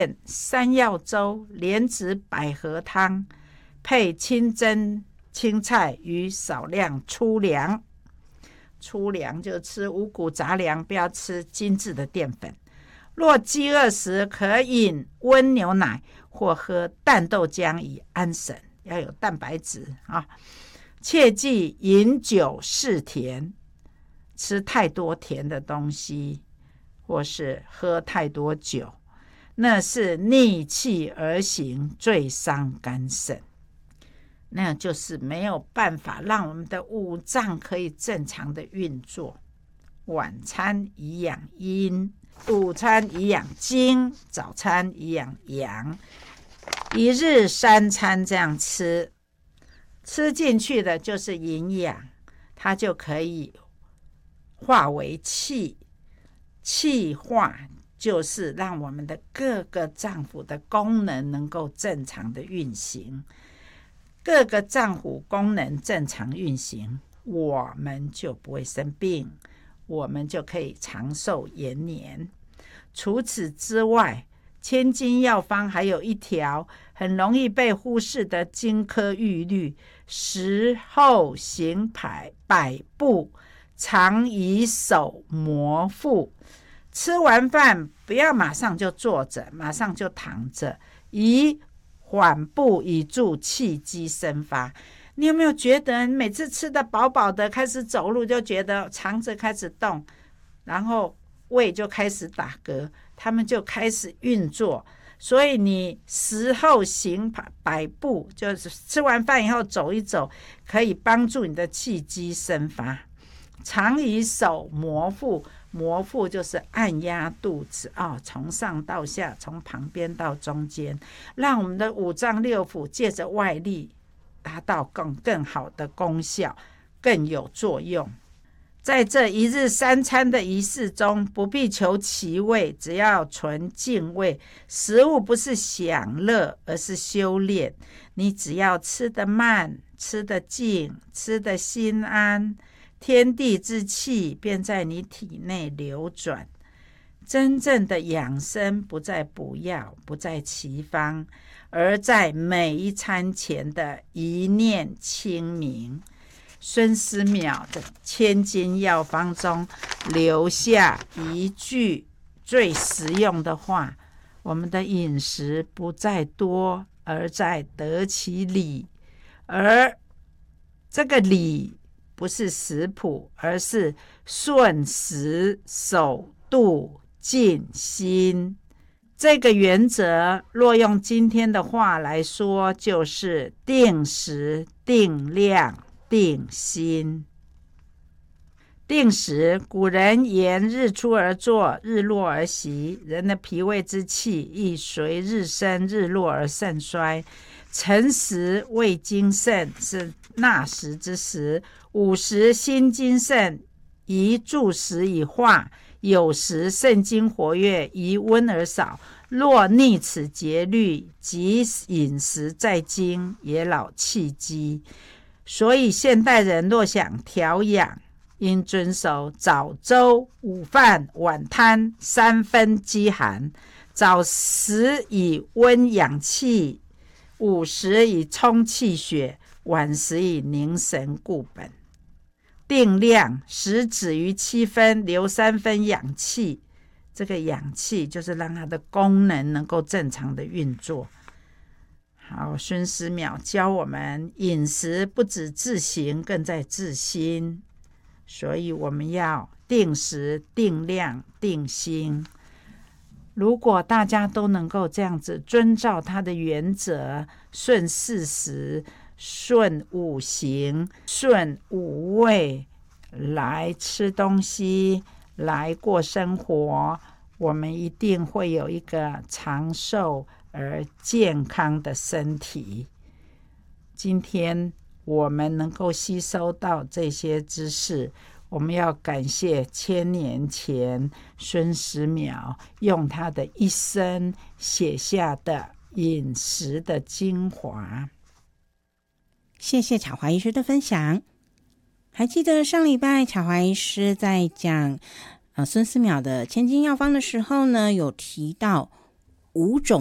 山药粥、莲子百合汤，配清蒸青菜与少量粗粮。粗粮就吃五谷杂粮，不要吃精致的淀粉。若饥饿时，可饮温牛奶或喝淡豆浆以安神，要有蛋白质啊。切忌饮酒嗜甜，吃太多甜的东西，或是喝太多酒，那是逆气而行，最伤肝肾。那就是没有办法让我们的五脏可以正常的运作。晚餐以养阴，午餐以养精，早餐以养阳，一日三餐这样吃，吃进去的就是营养，它就可以化为气，气化就是让我们的各个脏腑的功能能够正常的运行。各个脏腑功能正常运行，我们就不会生病，我们就可以长寿延年。除此之外，千金药方还有一条很容易被忽视的金科玉律：食后行百步，常以手摩腹。吃完饭不要马上就坐着，马上就躺着，以缓步以助气机生发。你有没有觉得每次吃得饱饱的，开始走路就觉得肠子开始动，然后胃就开始打嗝，他们就开始运作。所以你食后行百步，就是吃完饭以后走一走，可以帮助你的气机生发。常以手摩腹，摩腹就是按压肚子从上到下，从旁边到中间，让我们的五脏六腑借着外力达到更好的功效，更有作用。在这一日三餐的仪式中，不必求其味，只要纯净味。食物不是享乐，而是修炼。你只要吃得慢，吃得静，吃得心安，天地之气便在你体内流转。真正的养生不在补药，不在奇方，而在每一餐前的一念清明。孙思邈的千金药方中留下一句最实用的话：我们的饮食不在多，而在得其理。而这个理不是食谱，而是顺时守度静心。这个原则若用今天的话来说，就是定时、定量、定心。定时，古人言日出而作，日落而息，人的脾胃之气亦随日升日落而盛衰。辰时为精盛，是纳食之时；午时心精盛，宜助食以化；酉时肾精活跃，宜温而少。若逆此节律，即饮食在精，也扰气机。所以现代人若想调养，应遵守早粥、午饭、晚餐三分饥寒。早时以温养气，午时以充气血，晚时以凝神固本。定量，食止于7分，留3分养气。这个养气就是让它的功能能够正常的运作。好，孙思邈教我们饮食不止自行，更在自心，所以我们要定时、定量、定心。如果大家都能够这样子遵照它的原则，顺四时、顺五行、顺五味来吃东西，来过生活，我们一定会有一个长寿而健康的身体。今天我们能够吸收到这些知识，我们要感谢1000年前孙思邈用他的一生写下的饮食的精华。 谢谢巧华医师的分享。还记得上礼拜巧华医师在讲孙思邈的千金药方的时候呢，有提到 5种